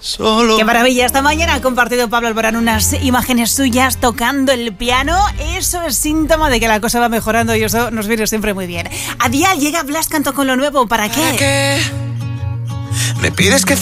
Solo. ¡Qué maravilla! Esta mañana ha compartido Pablo Alborán unas imágenes suyas tocando el piano. Eso es síntoma de que la cosa va mejorando y eso nos viene siempre muy bien. A Dial llega Blas Cantó con lo nuevo. ¿Para qué? Me pides que